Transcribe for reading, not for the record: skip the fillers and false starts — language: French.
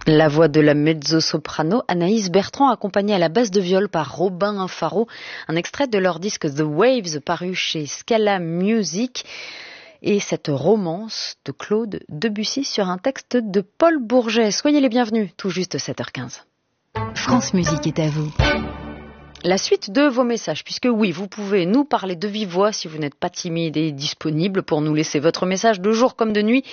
La voix de la mezzo-soprano Anaïs Bertrand, accompagnée à la basse de viol par Robin Faro, un extrait de leur disque The Waves paru chez Scala Music, et cette romance de Claude Debussy sur un texte de Paul Bourget. Soyez les bienvenus, tout juste 7h15. France Musique est à vous. La suite de vos messages, puisque oui, vous pouvez nous parler de vive voix si vous n'êtes pas timide et disponible pour nous laisser votre message de jour comme de nuit.